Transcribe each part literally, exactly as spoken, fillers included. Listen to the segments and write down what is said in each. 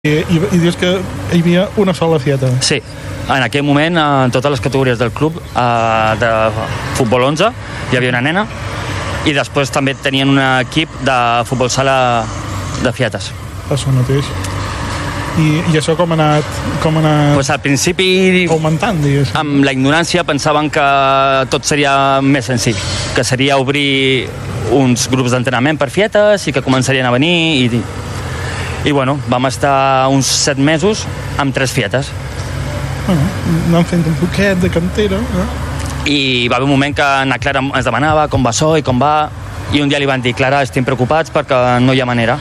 I, i, i dius que hi havia una sola fieta. Sí, en aquell moment en totes les categories del club eh, de futbol onze hi havia una nena i després també tenien un equip de futbol sala de fietes. Això mateix. I, i això com ha anat, com ha anat pues al principi augmentant, diguéssim. Amb la ignorància pensaven que tot seria més senzill, que seria obrir uns grups d'entrenament per fietes i que començarien a venir i I, bueno, vam estar uns set mesos amb tres fietes. Bueno, anàvem fent un poquet de cantera, eh? I va haver un moment que na Clara ens demanava com va això i com va, i un dia li van dir, Clara, estem preocupats perquè no hi ha manera.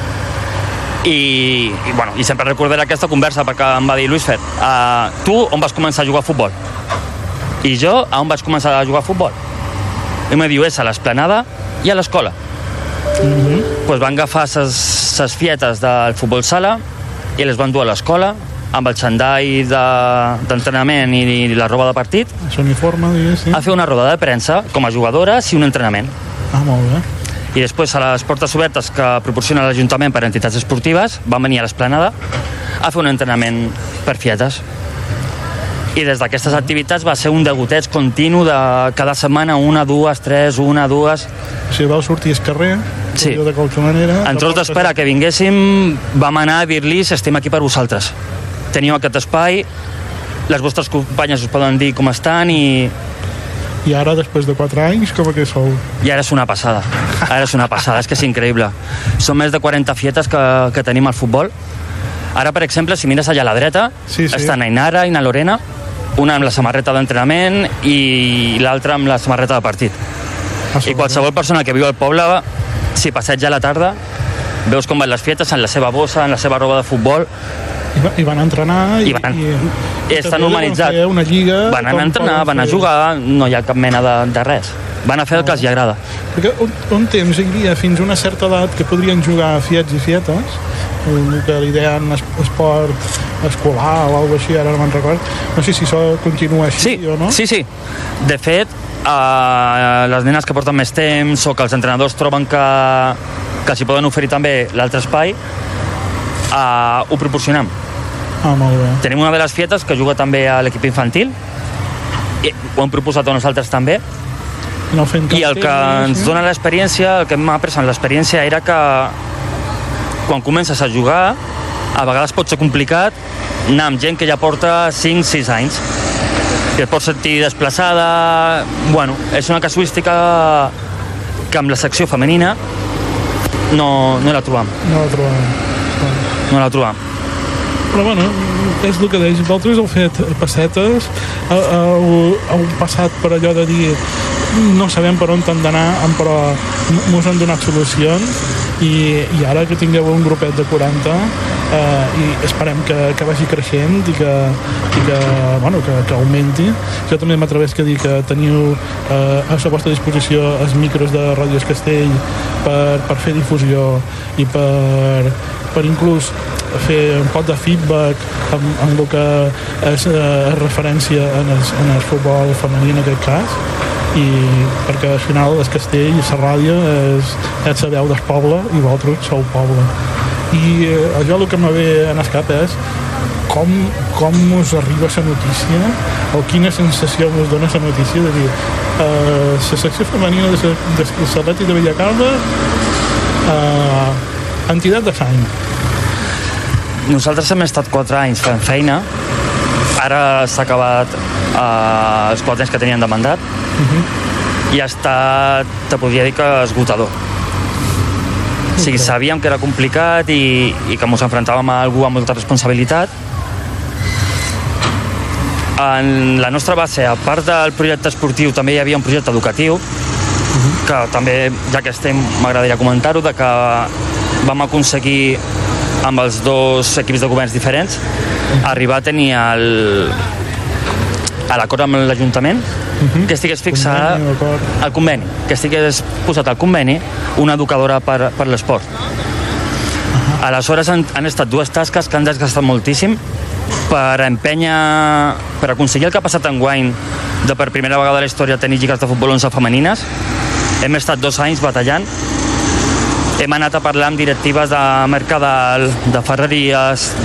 I, i, bueno, i sempre recordaré aquesta conversa perquè em va dir, Luis Fer, uh, tu on vas començar a jugar a futbol? I jo a on vaig començar a jugar a futbol? I em diu, és a l'Esplanada i a l'escola. Mm-hmm. Pues van agafar ses fietes del futbol sala i les van dur a l'escola amb el xandall d'entrenament de, i la roba de partit uniforme, diguéssim, a fer una roda de premsa com a jugadores i un entrenament. Ah, molt bé. I després a les portes obertes que proporciona l'Ajuntament per a entitats esportives van venir a l'Esplanada a fer un entrenament per fietes. I des d'aquestes activitats va ser un degoteig continu de cada setmana, una, dues, tres, una, dues... O sigui, vau sortir al carrer, sí. De qualque manera... En tot d'esperar que vinguéssim, vam anar a dir-los estem aquí per vosaltres. Teniu aquest espai, les vostres companyes us poden dir com estan i... I ara, després de quatre anys, com que sou? I ara és una passada, ara és una passada, és que és increïble. Són més de quaranta fietes que, que tenim al futbol. Ara, per exemple, si mires allà a la dreta, sí, sí. Està Nainara i na Lorena, una amb la samarreta d'entrenament i l'altra amb la samarreta de partit. Ah, I qualsevol persona que viu al poble, si passeja a la tarda, veus com van les fietes en la seva bossa, en la seva roba de futbol. I, va, i van entrenar i, I, van, i, i està normalitzat. Van una lliga, van anar a entrenar, van a jugar, no hi ha cap mena de, de res. Van a fer el que els agrada. Perquè un, un temps hi havia fins a una certa edat que podrien jugar fiets i fietes, que li deien esport escolar o alguna així, ara no me'n record. No sé si això continua així sí, o no. Sí, sí. De fet, eh, les nenes que porten més temps o que els entrenadors troben que, que s'hi poden oferir també l'altre espai, eh, ho proporcionem. Ah, molt bé. Tenim una de les fietes que juga també a l'equip infantil, i ho hem proposat a nosaltres també, no i el que ens dona l'experiència, el que m'ha après en l'experiència era que quan comences a jugar a vegades pot ser complicat anar amb gent que ja porta cinc sis anys i et pots sentir desplaçada. Bueno, és una casuística que amb la secció femenina no, no la trobam no la trobam no la trobam però bueno, és el que deies, vosaltres heu fet passetes, heu, heu passat per allò de dir no sabem per on hem d'anar, però mos han donat solucions i, i ara que tingueu un grupet de quaranta eh, i esperem que, que vagi creixent i que, i que, bueno, que, que augmenti. Jo també m'atrevesc a dir que teniu eh, a la vostra disposició els micros de Ràdio Es Castell per, per fer difusió i per, per inclús fer un pot de feedback amb, amb el que és eh, referència en el, en el futbol femení en aquest cas, i perquè al final el Castell i la ràdio és, és la veu del poble i vosaltres sou poble. I eh, allò el que me ve en el cap és com, com us arriba la notícia o quina sensació us dona la notícia de dir eh, la secció femenina de l'Atlètic de Villacarme eh, entitat de sang. Nosaltres hem estat quatre anys fent feina, ara s'ha acabat eh, els quatre anys que teníem de mandat. Uh-huh. I ha estat, te podria dir que esgotador. Okay. O sigui, sabíem que era complicat i, i que ens enfrontàvem a algú amb molta responsabilitat. En la nostra base, a part del projecte esportiu, també hi havia un projecte educatiu, uh-huh. que també, ja que estem, m'agradaria comentar-ho, de que vam aconseguir amb els dos equips de governs diferents arribar a tenir el, a l'acord amb l'Ajuntament uh-huh. que estigués fixat el conveni, que estigués posat al conveni una educadora per, per l'esport. Uh-huh. Aleshores han, han estat dues tasques que han desgastat moltíssim per empènyer, per aconseguir el que ha passat enguany de per primera vegada a la història tenir lligues de futbol onze femenines. Hem estat dos anys batallant hem anat a parlar amb directives de Mercadal, de Ferreries,